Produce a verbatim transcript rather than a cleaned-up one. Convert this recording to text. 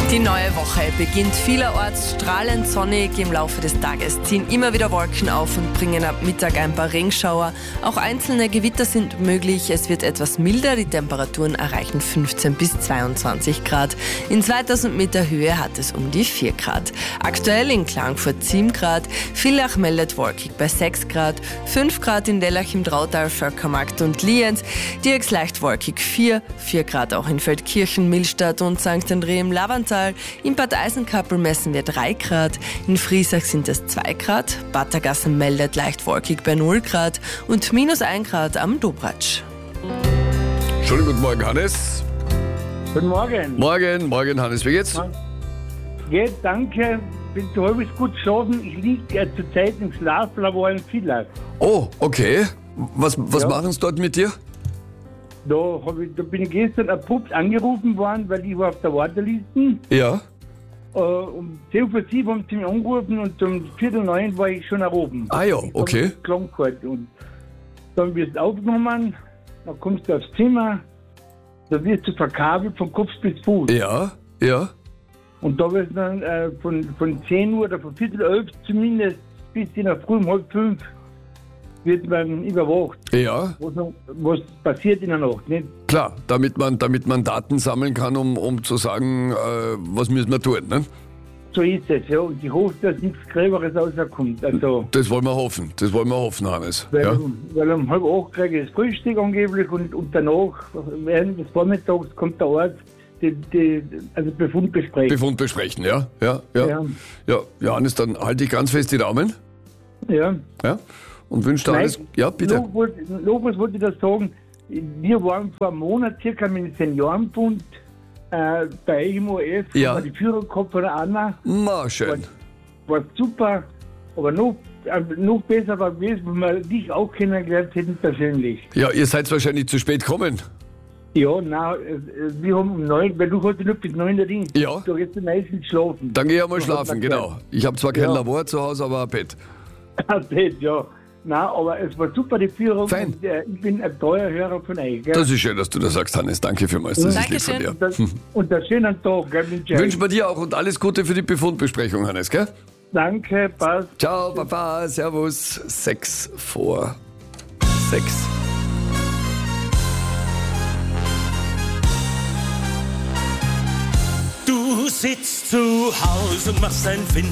Die neue Woche beginnt vielerorts strahlend sonnig. Im Laufe des Tages ziehen immer wieder Wolken auf und bringen ab Mittag ein paar Regenschauer. Auch einzelne Gewitter sind möglich. Es wird etwas milder. Die Temperaturen erreichen fünfzehn bis zweiundzwanzig Grad. In zweitausend Meter Höhe hat es um die vier Grad. Aktuell in Klagenfurt sieben Grad. Villach meldet wolkig bei sechs Grad. fünf Grad in Dellach im Drautal, Völkermarkt und Lienz. Dirks leicht wolkig vier. vier Grad auch in Feldkirchen, Millstatt und Sankt André im Lavantal. In Bad Eisenkappel messen wir drei Grad, in Friesach sind es zwei Grad, Battergassen meldet leicht wolkig bei null Grad und minus ein Grad am Dobratsch. Schönen guten Morgen, Hannes. Guten Morgen. Morgen, morgen, Hannes, wie geht's? Geht, danke. Bin zu halbwegs gut geschlafen. Ich liege ja zurzeit im Schlaflabor in Villach. Oh, okay. Was, was Ja. machen sie dort mit dir? Da, hab ich, da bin ich gestern abrupt angerufen worden, weil ich war auf der Warteliste. Ja. Äh, um zehn vor sieben haben sie mich angerufen und um viertel neun war ich schon oben. Ah ja, okay. Klagenfurt. Und dann wirst du aufgenommen, dann kommst du aufs Zimmer, da wirst du verkabelt von Kopf bis Fuß. Ja, ja. Und da wirst du dann äh, von, von zehn Uhr oder von viertel elf zumindest bis in der Früh um halb fünf wird man überwacht. Ja, Was, noch- was passiert in der Nacht, nicht? klar, damit man, damit man Daten sammeln kann, um, um zu sagen, äh, was müssen wir tun, ne? So ist es, ja. Und ich hoffe, dass nichts Gräberes rauskommt. Also, Das wollen wir hoffen, das wollen wir hoffen, Hannes. weil, Ja. weil um halb acht kriege ich das Frühstück angeblich und, und danach, während des Vormittags, kommt der Arzt die, die, also Befund besprechen. Befund besprechen, ja? Ja, ja. Ja. Ja, ja, Hannes, dann halte ich ganz fest die Daumen. Ja. Ja? Und wünsche dir alles. Ja, bitte. Noch, wollte- noch was wollte ich da sagen. Wir waren vor einem Monat circa mit dem Seniorenbund äh, bei euch im O F, Ja. haben wir die Führung gehabt von der Anna. Ma, schön. War super, aber noch, äh, noch besser war gewesen, wenn wir dich auch kennengelernt hätten persönlich. Ja, ihr seid wahrscheinlich zu spät gekommen. Ja, nein, äh, wir haben um neun, weil du hast ja nur bis neun da drin. Ja. Du hast meistens schlafen. Dann geh ich mal Das schlafen, hat man genau. Ich habe zwar kein Ja. Labor zu Hause, aber ein Bett. gesagt. ja. Nein, aber es war super, die Führung. Fein. Und, äh, ich bin ein treuer Hörer von euch. Gell? Das ist schön, dass du das sagst, Hannes. Danke vielmals. Das ist lieb von Dankeschön. dir. Und, das, und einen schönen Tag. Gell, wünsche ich Wünschen euch. wir dir auch und alles Gute für die Befundbesprechung, Hannes, gell? Danke, passt. Ciao, Papa, Servus. Sechs vor sechs. Du sitzt zu Hause und machst ein Fin